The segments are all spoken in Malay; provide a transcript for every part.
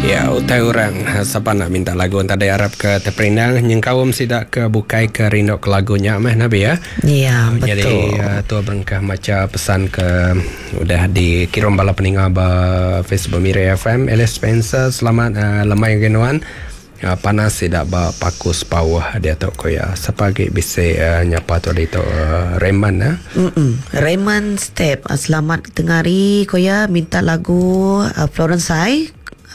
Ya, utai orang siapa nak minta lagu entah dari Arab ke Teperinang yang kawam sidak ke bukai ke rindu ke lagunya meh Nabi ya. Ya, betul. Jadi tua berengkah macam pesan ke udah dikirim bala peninggal ba Facebook Mirai FM Alice Spencer selamat lemai genuan. Panas tidak ba pakus bawah dia tu ko ya sepagi bisa nyapa tu itu Raymond Raymond Step selamat tengari ko ya minta lagu Florence Hai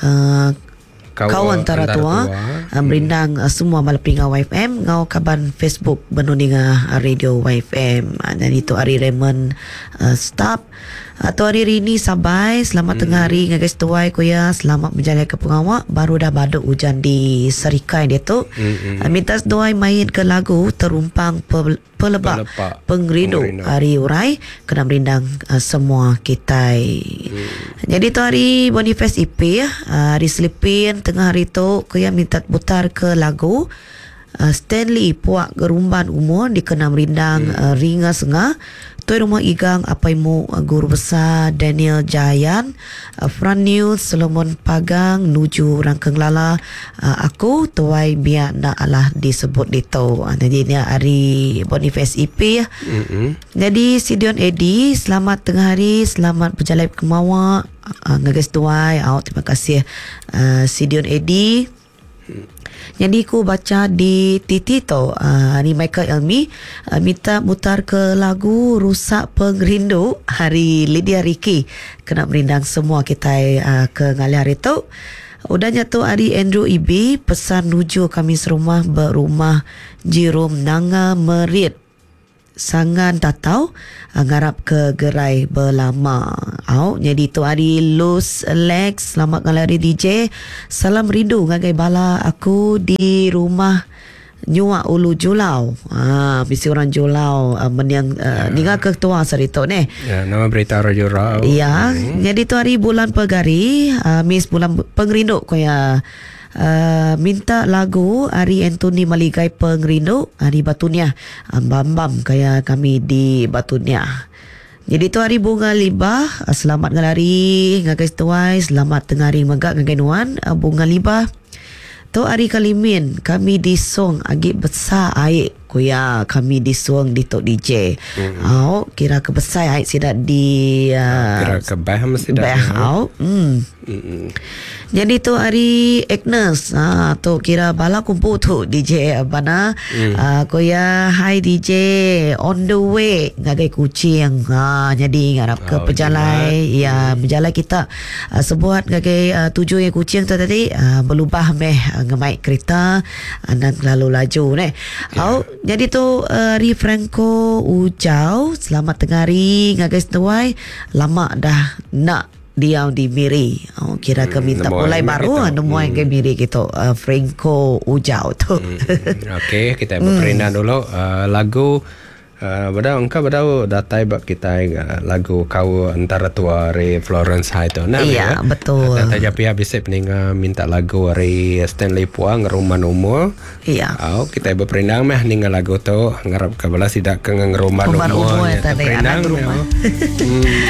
kau antara tua merindang semua malapinga YFM ngau kaban Facebook benuninga radio YFM dan itu Ari Raymond stop atau hari ini sabai selamat tengah hari ngagas tuai ko ya selamat menjalani ke pengawak baru dah baduk hujan di Serikai dia tu minta doai main ke lagu terumpang pelebak pengrindu hari urai kena merindang semua kita jadi tu hari Boniface IP hari Selipin tengah hari tu ko ya minta putar ke lagu Stanley Puak Gerumban Umur dikena merindang ringa sengah Tuai Rumah Igang Apaimu Guru Besar Daniel Jayan Fran News Solomon Pagang Nuju Rangkeng Lala aku Tuai biar nak alah disebut dito jadi ni hari Boniface IP jadi Sidion Edi selamat tengah hari selamat berjalan ke Mawak ngagas tuai terima kasih Sidion Edi. Jadi aku baca di Titi tu ni Michael Elmi minta mutar ke lagu Rusak Pengrindu hari Lydia Ricky kena merindang semua kita ke ngalir itu. Udahnya tu hari Andrew Ibi pesan nuju kami serumah berumah Jirum Nanga Merit sangan tatau ngarap ke gerai berlama jadi tu hari Luz Lex selamat ngalari DJ salam rindu ngagai bala aku di rumah Nyua Ulu Julau misi orang Julau meniang ninga ketua sarito ne ya nama berita Radio Rau ya jadi tu hari bulan pegari Miss bulan pengrindu ko ya minta lagu Ari Anthony Maligai Pengrindu Ari Batunia Bambam kayak kami di Batunia. Jadi tu hari Bunga Libah selamat ngalari ngagai tuai selamat tengari megak ngagai nuan Bunga Libah tu hari Kalimin kami di song agi besar air kuya kami di song di tok DJ kira ke besar air sidak di kira ke bah mesti dah jadi tu hari Agnes tu kira bala kumpul tu DJ bana kuya hi DJ on the way ngagai kucing jadi ngarap ke pejalai ya pejalai kita sebuat ngagai tujuh yang kucing tu tadi berubah ngemai kereta dan lalu laju jadi tu Ri Franco Ujau selamat tengari ngagai tuai lama dah nak dia di Miri kira ke minta mulai baru nemu yang ke Miri gitu Franco Ujau tu okey kita berperindah dulu lagu engkau datai bak kita lagu kau antara tua Ray Florence Hai tu nah iya betul data pihak bisa peninga minta lagu Ray Stanley Puang Rumah Umur iya kita berperindang meh ninga lagu tu ngarap kabala sidak ke Rumah Umur tadi anak rumah